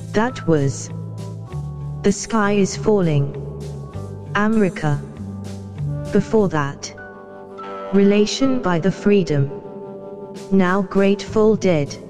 That was The Sky Is Falling, America. Before that, Relation by The Freedom, Now Grateful Dead.